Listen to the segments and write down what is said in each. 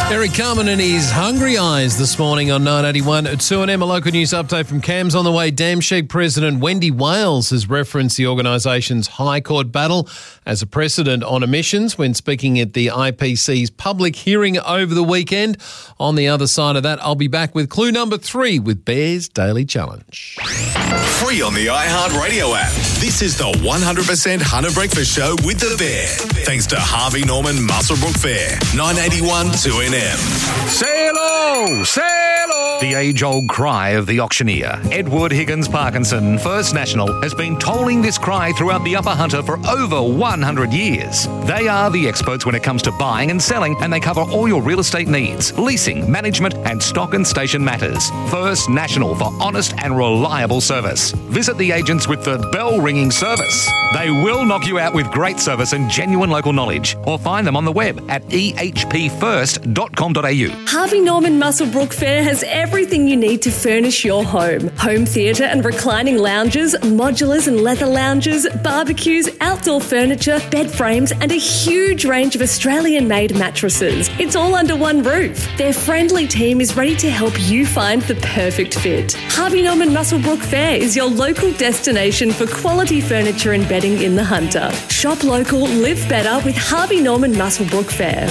Eric Carmen and his Hungry Eyes this morning on 981 at 2am. A local news update from Cam's on the way. Damshek President Wendy Wales has referenced the organisation's High Court battle as a precedent on emissions when speaking at the IPC's public hearing over the weekend. On the other side of that, I'll be back with clue number 3 with Bear's Daily Challenge. Free on the iHeartRadio app. This is the 100% Hunter Breakfast Show with The Bear. Thanks to Harvey Norman Muswellbrook Fair, 981 2NM. Say hello! Say hello! The age-old cry of the auctioneer, Edward Higgins Parkinson, First National, has been tolling this cry throughout the Upper Hunter for over 100 years. They are the experts when it comes to buying and selling, and they cover all your real estate needs, leasing, management, and stock and station matters. First National for honest and reliable service. Visit the agents with the bell-ringing service. They will knock you out with great service and genuine local knowledge, or find them on the web at ehpfirst.com.au. Harvey Norman Muswellbrook Fair has everything you need to furnish your home. Home theatre and reclining lounges, modulars and leather lounges, barbecues, outdoor furniture, bed frames, and a huge range of Australian-made mattresses. It's all under one roof. Their friendly team is ready to help you find the perfect fit. Harvey Norman Muswellbrook Fair is your local destination for quality furniture and bedding in the Hunter. Shop local, live better with Harvey Norman Muswellbrook Fair.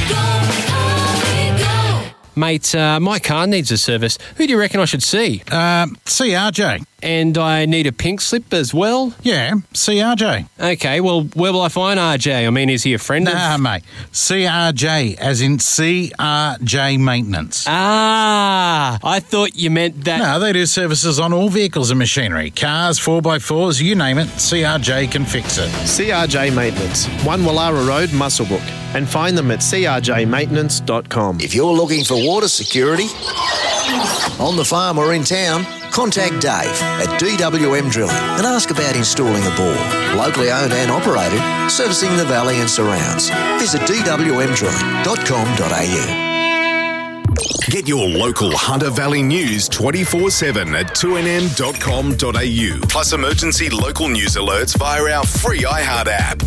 Mate, my car needs a service. Who do you reckon I should see? CRJ. And I need a pink slip as well? Yeah, CRJ. Okay, well, where will I find RJ? I mean, is he a friend of... mate. CRJ, as in CRJ Maintenance. Ah, I thought you meant that... No, they do services on all vehicles and machinery. Cars, 4x4s, you name it, CRJ can fix it. CRJ Maintenance, 1 Wallara Road, Muswellbrook. And find them at crjmaintenance.com. If you're looking for water security, on the farm or in town, contact Dave at DWM Drilling and ask about installing a bore. Locally owned and operated, servicing the valley and surrounds. Visit dwmdrilling.com.au. Get your local Hunter Valley news 24/7 at 2nm.com.au. Plus emergency local news alerts via our free iHeart app.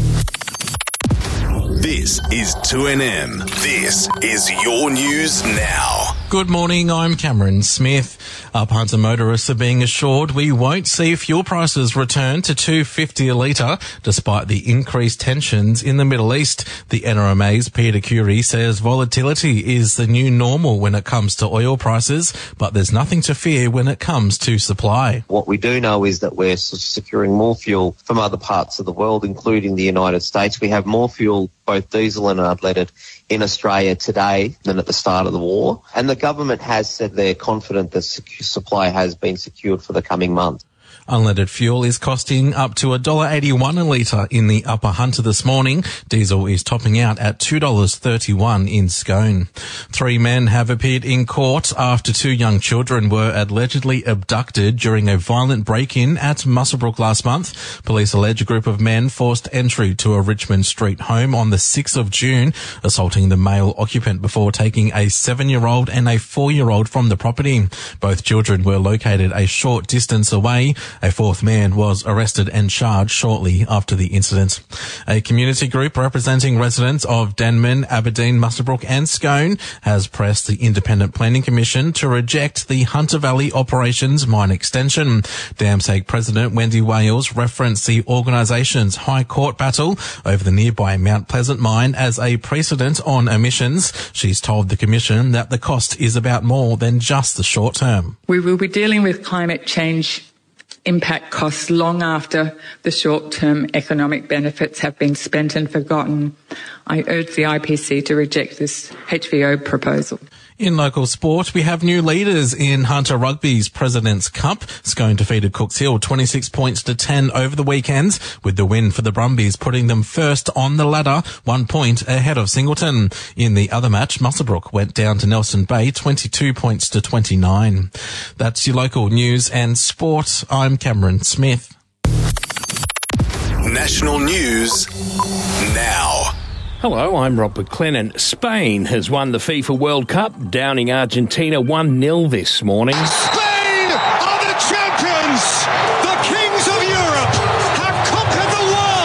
This is 2NM. This is your news now. Good morning, I'm Cameron Smith. Up Hunter motorists are being assured we won't see fuel prices return to $2.50 a litre despite the increased tensions in the Middle East. The NRMA's Peter Curie says volatility is the new normal when it comes to oil prices, but there's nothing to fear when it comes to supply. What we do know is that we're securing more fuel from other parts of the world, including the United States. We have more fuel, both diesel and unleaded, in Australia today than at the start of the war. And the government has said they're confident that supply has been secured for the coming months. Unleaded fuel is costing up to $1.81 a litre in the Upper Hunter this morning. Diesel is topping out at $2.31 in Scone. 3 men have appeared in court after 2 young children were allegedly abducted during a violent break-in at Muswellbrook last month. Police allege a group of men forced entry to a Richmond Street home on the 6th of June, assaulting the male occupant before taking a 7-year-old and a 4-year-old from the property. Both children were located a short distance away. A 4th man was arrested and charged shortly after the incident. A community group representing residents of Denman, Aberdeen, Muswellbrook and Scone has pressed the Independent Planning Commission to reject the Hunter Valley Operations mine extension. Damshek President Wendy Wales referenced the organisation's High Court battle over the nearby Mount Pleasant mine as a precedent on emissions. She's told the Commission that the cost is about more than just the short term. We will be dealing with climate change impact costs long after the short-term economic benefits have been spent and forgotten. I urge the IPC to reject this HVO proposal. In local sport, we have new leaders in Hunter Rugby's President's Cup. Scone defeated Cooks Hill 26 points to 10 over the weekend, with the win for the Brumbies putting them first on the ladder, 1 point ahead of Singleton. In the other match, Muswellbrook went down to Nelson Bay 22 points to 29. That's your local news and sport. I'm Cameron Smith. National news now. Hello, I'm Rob McLennan. Spain has won the FIFA World Cup, downing Argentina 1-0 this morning. Spain are the champions! The kings of Europe have conquered the world! That's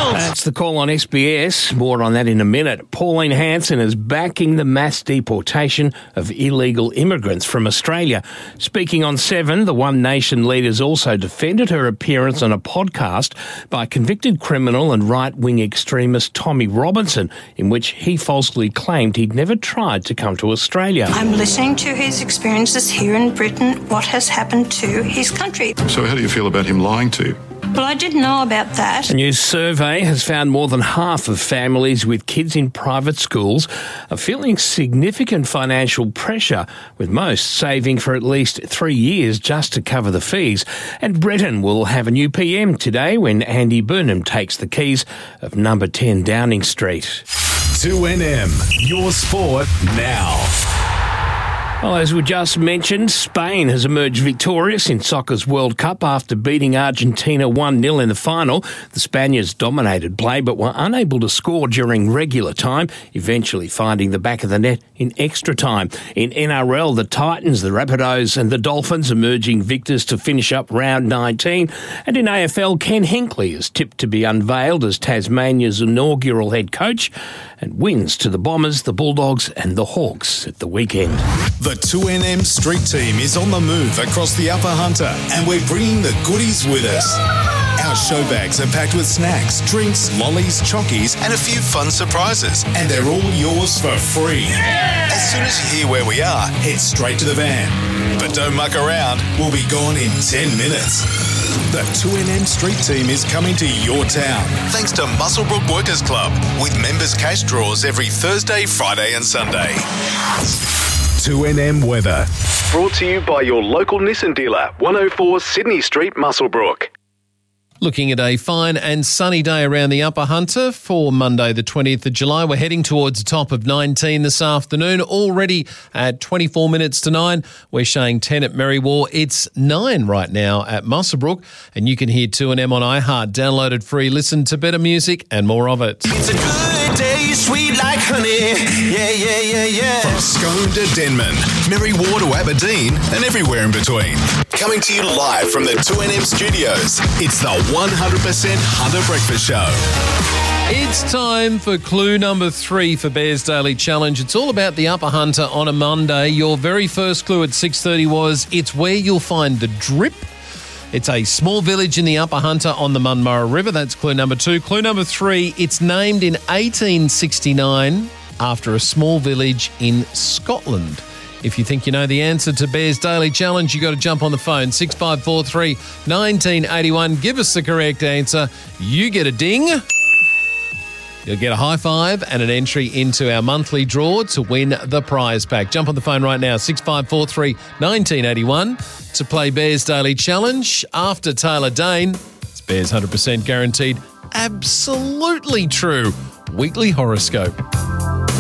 The Call on SBS. More on that in a minute. Pauline Hanson is backing the mass deportation of illegal immigrants from Australia. Speaking on 7, the One Nation leader's also defended her appearance on a podcast by convicted criminal and right-wing extremist Tommy Robinson, in which he falsely claimed he'd never tried to come to Australia. I'm listening to his experiences here in Britain, what has happened to his country. So how do you feel about him lying to you? Well, I didn't know about that. A new survey has found more than half of families with kids in private schools are feeling significant financial pressure, with most saving for at least 3 years just to cover the fees. And Breton will have a new PM today when Andy Burnham takes the keys of number 10 Downing Street. 2NM, your sport now. Well, as we just mentioned, Spain has emerged victorious in soccer's World Cup after beating Argentina 1-0 in the final. The Spaniards dominated play but were unable to score during regular time, eventually finding the back of the net in extra time. In NRL, the Titans, the Rapidos and the Dolphins emerging victors to finish up round 19. And in AFL, Ken Hinkley is tipped to be unveiled as Tasmania's inaugural head coach, and wins to the Bombers, the Bulldogs and the Hawks at the weekend. The 2NM Street Team is on the move across the Upper Hunter, and we're bringing the goodies with us. Our show bags are packed with snacks, drinks, lollies, chockies, and a few fun surprises. And they're all yours for free. Yeah! As soon as you hear where we are, head straight to the van. But don't muck around, we'll be gone in 10 minutes. The 2NM Street Team is coming to your town, thanks to Muswellbrook Workers Club, with members' cash draws every Thursday, Friday and Sunday. 2NM Weather. Brought to you by your local Nissan dealer, 104 Sydney Street, Muswellbrook. Looking at a fine and sunny day around the Upper Hunter for Monday the 20th of July. We're heading towards a top of 19 this afternoon. Already at 24 minutes to 9, we're showing 10 at Merriwar. It's 9 right now at Muswellbrook. And you can hear 2NM on iHeart. Downloaded free. Listen to better music and more of it. It's a good day, sweet like honey. Yeah, yeah, yeah, yeah. From Scone to Denman, Merriwar to Aberdeen, and everywhere in between. Coming to you live from the 2NM studios. It's the 100% Hunter Breakfast Show. It's time for clue number 3 for Bears Daily Challenge. It's all about the Upper Hunter on a Monday. Your very first clue at 6:30 was it's where you'll find the drip. It's a small village in the Upper Hunter on the Munmurra River. That's clue number 2. Clue number 3, it's named in 1869 after a small village in Scotland. If you think you know the answer to Bears Daily Challenge, you've got to jump on the phone, 6543 1981. Give us the correct answer. You get a ding. You'll get a high five and an entry into our monthly draw to win the prize pack. Jump on the phone right now, 6543 1981, to play Bears Daily Challenge. After Taylor Dane, it's Bears 100% guaranteed, absolutely true weekly horoscope.